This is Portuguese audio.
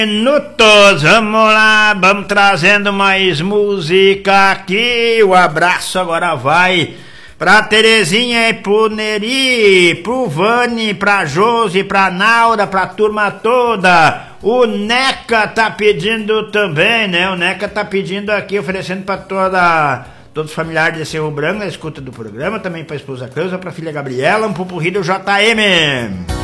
Minutos, vamos lá, vamos trazendo mais música aqui. O abraço agora vai pra Terezinha e pro Neri, pro Vani, pra Josi, pra Naura, pra turma toda. O Neca tá pedindo também, né? O Neca tá pedindo aqui, oferecendo pra todos os familiares de Cerro Branco, na escuta do programa, também pra esposa Cleusa, pra filha Gabriela, um pupurri do JM.